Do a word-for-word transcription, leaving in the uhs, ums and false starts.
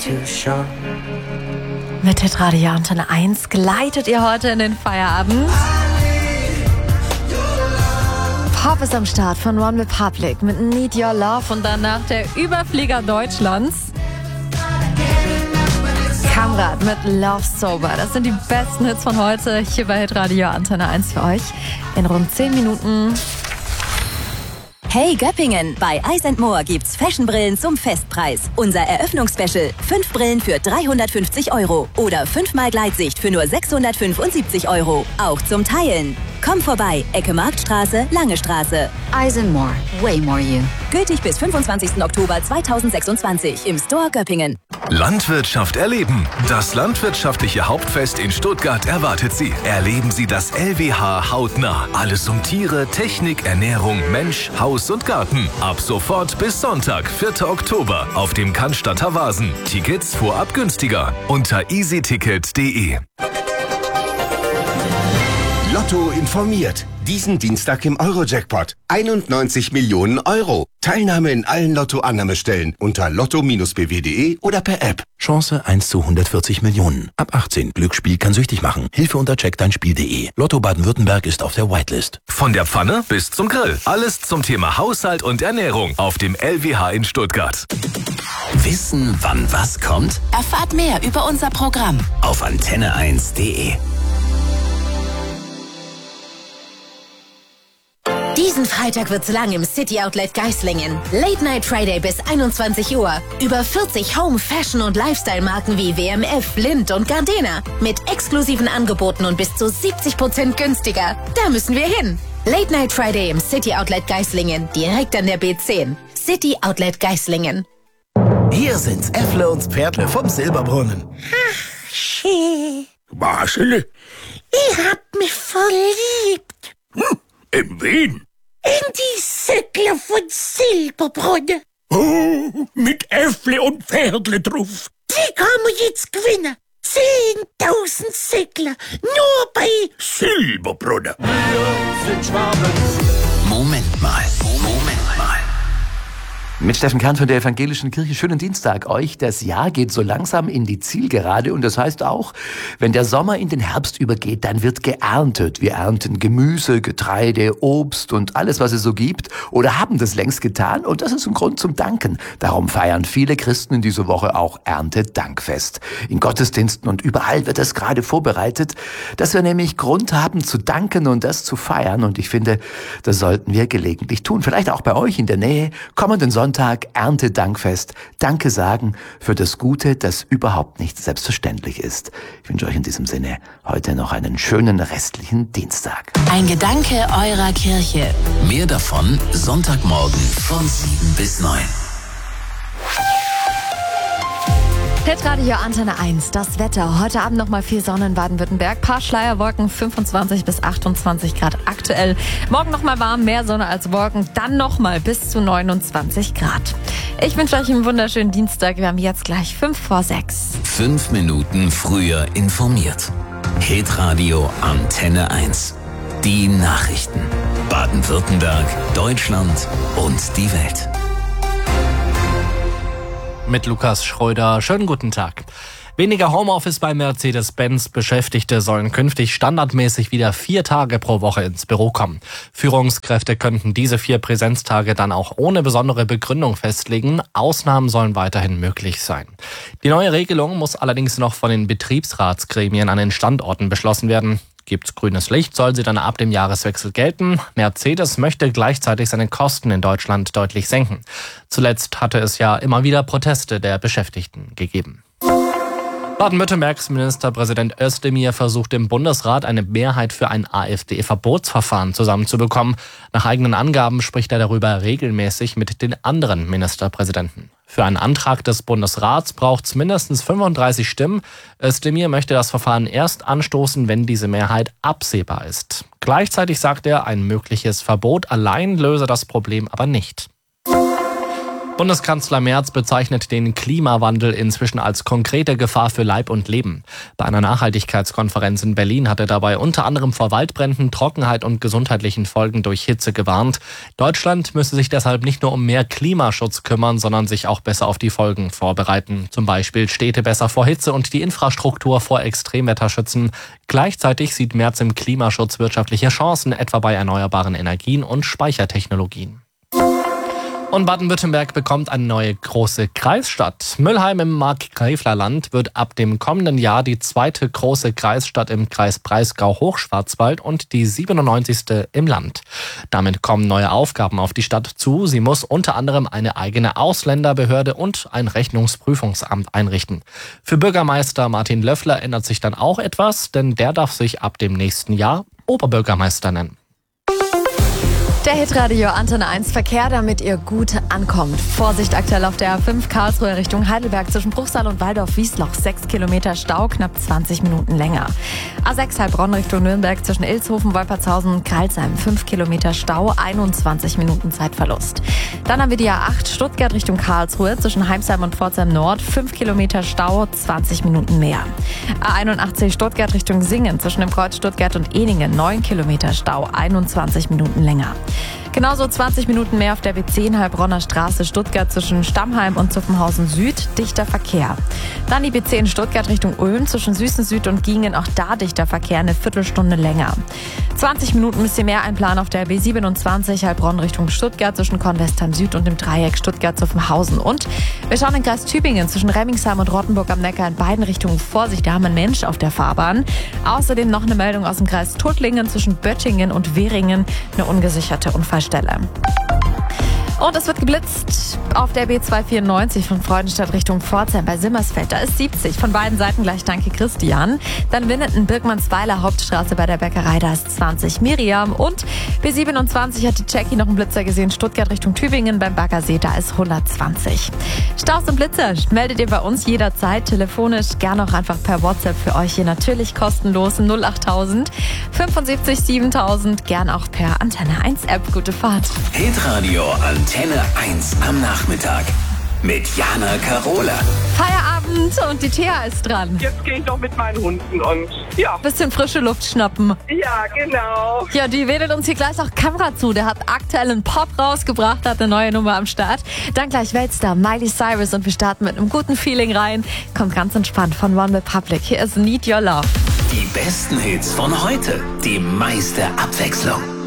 Mit Hitradio Antenne eins gleitet ihr heute in den Feierabend. Pop ist am Start von One Republic mit Need Your Love und danach der Überflieger Deutschlands. Kamrat mit Love Sober. Das sind die besten Hits von heute hier bei Hitradio Antenne eins für euch. In rund zehn Minuten. Hey Göppingen, bei Eyes and More gibt's Fashionbrillen zum Festpreis. Unser Eröffnungsspecial, fünf Brillen für dreihundertfünfzig Euro oder fünfmal Gleitsicht für nur sechshundertfünfundsiebzig Euro. Auch zum Teilen. Komm vorbei, Ecke Marktstraße, Lange Straße. Eyes and More, way more you. Gültig bis fünfundzwanzigsten Oktober zweitausendsechsundzwanzig im Store Göppingen. Landwirtschaft erleben. Das landwirtschaftliche Hauptfest in Stuttgart erwartet Sie. Erleben Sie das L W H hautnah. Alles um Tiere, Technik, Ernährung, Mensch, Haus und Garten. Ab sofort bis Sonntag, vierten Oktober auf dem Cannstatter Vasen. Tickets vorab günstiger unter easyticket punkt de. Lotto informiert. Diesen Dienstag im Euro-Jackpot. einundneunzig Millionen Euro. Teilnahme in allen Lotto-Annahmestellen unter lotto b w punkt de oder per App. Chance eins zu hundertvierzig Millionen. Ab achtzehn. Glücksspiel kann süchtig machen. Hilfe unter check dein spiel punkt de. Lotto Baden-Württemberg ist auf der Whitelist. Von der Pfanne bis zum Grill. Alles zum Thema Haushalt und Ernährung auf dem L W H in Stuttgart. Wissen, wann was kommt? Erfahrt mehr über unser Programm auf antenne eins punkt de. Diesen Freitag wird's lang im City Outlet Geislingen. Late Night Friday bis einundzwanzig Uhr. Über vierzig Home, Fashion und Lifestyle-Marken wie W M F, Lindt und Gardena. Mit exklusiven Angeboten und bis zu siebzig Prozent günstiger. Da müssen wir hin. Late Night Friday im City Outlet Geislingen. Direkt an der B zehn. City Outlet Geislingen. Hier sind's Äffle und Pferdle vom Silberbrunnen. Ach, schön. Marcel, ich hab mich verliebt. Hm, in wen? In die Säckler von Silberbrunn. Oh, mit Äffle und Pferdle drauf. Die kann man jetzt gewinnen. Zehntausend Säckler. Nur bei Silberbrunn. Moment mal, Moment mal. Mit Steffen Kern von der Evangelischen Kirche. Schönen Dienstag euch. Das Jahr geht so langsam in die Zielgerade und das heißt auch, wenn der Sommer in den Herbst übergeht, dann wird geerntet. Wir ernten Gemüse, Getreide, Obst und alles, was es so gibt oder haben das längst getan und das ist ein Grund zum Danken. Darum feiern viele Christen in dieser Woche auch Erntedankfest. In Gottesdiensten und überall wird das gerade vorbereitet, dass wir nämlich Grund haben zu danken und das zu feiern und ich finde, das sollten wir gelegentlich tun. Vielleicht auch bei euch in der Nähe. Kommenden Sonntag Erntedankfest. Danke sagen für das Gute, das überhaupt nicht selbstverständlich ist. Ich wünsche euch in diesem Sinne heute noch einen schönen restlichen Dienstag. Ein Gedanke eurer Kirche. Mehr davon Sonntagmorgen von sieben bis neun. Hitradio Antenne eins, das Wetter. Heute Abend nochmal viel Sonne in Baden-Württemberg. Paar Schleierwolken, fünfundzwanzig bis achtundzwanzig Grad aktuell. Morgen nochmal warm, mehr Sonne als Wolken. Dann nochmal bis zu neunundzwanzig Grad. Ich wünsche euch einen wunderschönen Dienstag. Wir haben jetzt gleich fünf vor sechs. Fünf Minuten früher informiert. Hitradio Antenne eins. Die Nachrichten. Baden-Württemberg, Deutschland und die Welt. Mit Lukas Schröder. Schönen guten Tag. Weniger Homeoffice bei Mercedes-Benz. Beschäftigte sollen künftig standardmäßig wieder vier Tage pro Woche ins Büro kommen. Führungskräfte könnten diese vier Präsenztage dann auch ohne besondere Begründung festlegen. Ausnahmen sollen weiterhin möglich sein. Die neue Regelung muss allerdings noch von den Betriebsratsgremien an den Standorten beschlossen werden. Gibt's grünes Licht, soll sie dann ab dem Jahreswechsel gelten. Mercedes möchte gleichzeitig seine Kosten in Deutschland deutlich senken. Zuletzt hatte es ja immer wieder Proteste der Beschäftigten gegeben. Baden-Württembergs Ministerpräsident Özdemir versucht im Bundesrat eine Mehrheit für ein AfD-Verbotsverfahren zusammenzubekommen. Nach eigenen Angaben spricht er darüber regelmäßig mit den anderen Ministerpräsidenten. Für einen Antrag des Bundesrats braucht es mindestens fünfunddreißig Stimmen. Özdemir möchte das Verfahren erst anstoßen, wenn diese Mehrheit absehbar ist. Gleichzeitig sagt er, ein mögliches Verbot allein löse das Problem aber nicht. Bundeskanzler Merz bezeichnet den Klimawandel inzwischen als konkrete Gefahr für Leib und Leben. Bei einer Nachhaltigkeitskonferenz in Berlin hat er dabei unter anderem vor Waldbränden, Trockenheit und gesundheitlichen Folgen durch Hitze gewarnt. Deutschland müsse sich deshalb nicht nur um mehr Klimaschutz kümmern, sondern sich auch besser auf die Folgen vorbereiten. Zum Beispiel Städte besser vor Hitze und die Infrastruktur vor Extremwetter schützen. Gleichzeitig sieht Merz im Klimaschutz wirtschaftliche Chancen, etwa bei erneuerbaren Energien und Speichertechnologien. Und Baden-Württemberg bekommt eine neue große Kreisstadt. Müllheim im Markgräflerland wird ab dem kommenden Jahr die zweite große Kreisstadt im Kreis Breisgau-Hochschwarzwald und die siebenundneunzigste im Land. Damit kommen neue Aufgaben auf die Stadt zu. Sie muss unter anderem eine eigene Ausländerbehörde und ein Rechnungsprüfungsamt einrichten. Für Bürgermeister Martin Löffler ändert sich dann auch etwas, denn der darf sich ab dem nächsten Jahr Oberbürgermeister nennen. Der Hitradio Antenne eins Verkehr, damit ihr gut ankommt. Vorsicht aktuell auf der A fünf Karlsruhe Richtung Heidelberg zwischen Bruchsal und Waldorf-Wiesloch. sechs Kilometer Stau, knapp zwanzig Minuten länger. A sechs Heilbronn Richtung Nürnberg zwischen Ilshofen, Wolpertshausen und Kreilsheim. fünf Kilometer Stau, einundzwanzig Minuten Zeitverlust. Dann haben wir die A acht Stuttgart Richtung Karlsruhe zwischen Heimsheim und Pforzheim Nord. fünf Kilometer Stau, zwanzig Minuten mehr. A einundachtzig Stuttgart Richtung Singen zwischen dem Kreuz Stuttgart und Ehningen. neun Kilometer Stau, einundzwanzig Minuten länger. Genauso zwanzig Minuten mehr auf der B zehn Heilbronner Straße Stuttgart zwischen Stammheim und Zuffenhausen Süd, dichter Verkehr. Dann die B zehn Stuttgart Richtung Ulm zwischen Süßen Süd und Giengen, auch da dichter Verkehr, eine Viertelstunde länger. zwanzig Minuten müsst ihr mehr einplanen auf der B siebenundzwanzig Heilbronn Richtung Stuttgart zwischen Kornwestern Süd und dem Dreieck Stuttgart-Zuffenhausen. Und wir schauen in Kreis Tübingen zwischen Remmingsheim und Rottenburg am Neckar in beiden Richtungen. Vorsicht, da haben wir einen Mensch auf der Fahrbahn. Außerdem noch eine Meldung aus dem Kreis Tuttlingen zwischen Böttingen und Währingen, eine ungesicherte Unfallstelle. Und es wird geblitzt auf der B zweihundertvierundneunzig von Freudenstadt Richtung Pforzheim bei Simmersfeld. Da ist siebzig. Von beiden Seiten gleich danke Christian. Dann Winneten, Birkmannsweiler Hauptstraße bei der Bäckerei, da ist zwanzig. Miriam. Und B siebenundzwanzig hat die Jackie noch einen Blitzer gesehen. Stuttgart Richtung Tübingen beim Baggersee, da ist hundertzwanzig. Staus und Blitzer meldet ihr bei uns jederzeit telefonisch. Gerne auch einfach per WhatsApp für euch hier natürlich kostenlos. null achttausend fünfundsiebzig siebentausend. Gern auch per Antenne eins App. Gute Fahrt. Hitradio Antenne eins am Nachmittag mit Jana Karola. Feierabend und die Thea ist dran. Jetzt gehe ich noch mit meinen Hunden und ja. Bisschen frische Luft schnappen. Ja, genau. Ja, die wedelt uns hier gleich auch Kamera zu. Der hat aktuell einen Pop rausgebracht, hat eine neue Nummer am Start. Dann gleich Weltstar Miley Cyrus und wir starten mit einem guten Feeling rein. Kommt ganz entspannt von One Republic. Hier ist Need Your Love. Die besten Hits von heute. Die meiste Abwechslung.